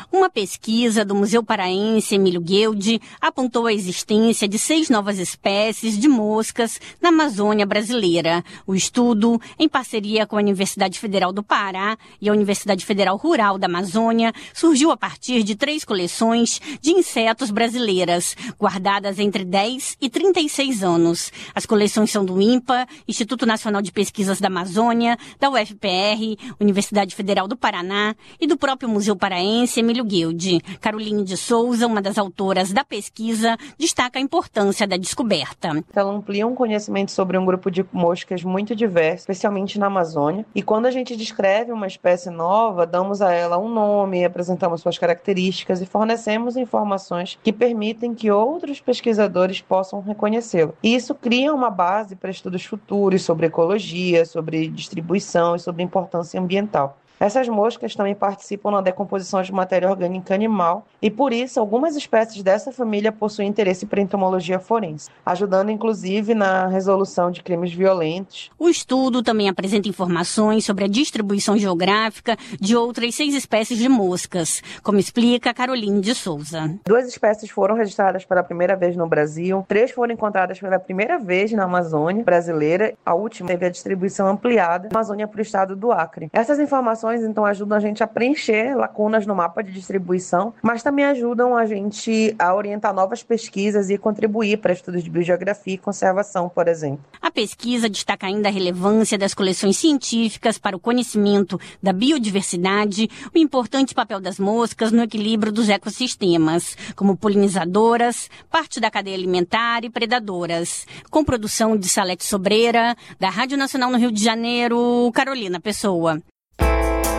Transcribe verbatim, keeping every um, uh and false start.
Uma pesquisa do Museu Paraense Emílio Gueldi apontou a existência de seis novas espécies de moscas na Amazônia brasileira. O estudo, em parceria com a Universidade Federal do Pará e a Universidade Federal Rural da Amazônia, surgiu a partir de três coleções de insetos brasileiras, guardadas entre dez e trinta e seis anos. As coleções são do INPA, Instituto Nacional de Pesquisas da Amazônia, da U F P R, Universidade Federal do Paraná e do próprio Museu Paraense Emílio Gueldi. Caroline de Souza, uma das autoras da pesquisa, destaca a importância da descoberta. Ela amplia um conhecimento sobre um grupo de moscas muito diverso, especialmente na Amazônia. E quando a gente descreve uma espécie nova, damos a ela um nome, apresentamos suas características e fornecemos informações que permitem que outros pesquisadores possam reconhecê-la. E isso cria uma base para estudos futuros sobre ecologia, sobre distribuição e sobre importância ambiental. Essas moscas também participam na decomposição de matéria orgânica animal e, por isso, algumas espécies dessa família possuem interesse por entomologia forense, ajudando, inclusive, na resolução de crimes violentos. O estudo também apresenta informações sobre a distribuição geográfica de outras seis espécies de moscas, como explica Caroline de Souza. Duas espécies foram registradas pela primeira vez no Brasil, três foram encontradas pela primeira vez na Amazônia brasileira, a última teve a distribuição ampliada na Amazônia para o estado do Acre. Essas informações então ajudam a gente a preencher lacunas no mapa de distribuição, mas também ajudam a gente a orientar novas pesquisas e contribuir para estudos de biogeografia e conservação, por exemplo. A pesquisa destaca ainda a relevância das coleções científicas para o conhecimento da biodiversidade, o importante papel das moscas no equilíbrio dos ecossistemas, como polinizadoras, parte da cadeia alimentar e predadoras. Com produção de Salete Sobreira, da Rádio Nacional no Rio de Janeiro, Carolina Pessoa.